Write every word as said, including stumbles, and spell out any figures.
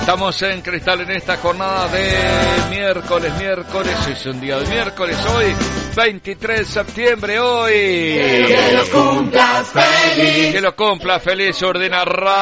Estamos en Cristal en esta jornada de miércoles, miércoles, es un día de miércoles hoy, veintitrés de septiembre hoy. Que lo cumplas feliz. Que lo cumpla feliz, ordena